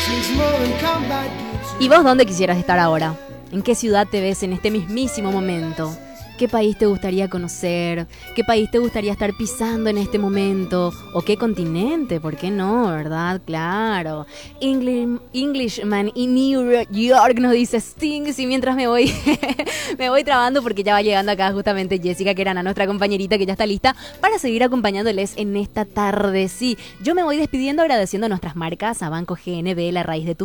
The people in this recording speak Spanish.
¿Y vos dónde quisieras estar ahora? ¿En qué ciudad te ves en este mismísimo momento? ¿Qué país te gustaría conocer? ¿Qué país te gustaría estar pisando en este momento? ¿O qué continente? ¿Por qué no, verdad? Claro. Englishman in New York nos dice Sting. Sí, mientras me voy me voy trabando porque ya va llegando acá justamente Jessica Querana, nuestra compañerita que ya está lista para seguir acompañándoles en esta tarde. Sí, yo me voy despidiendo agradeciendo a nuestras marcas, a Banco GNB, la raíz de tu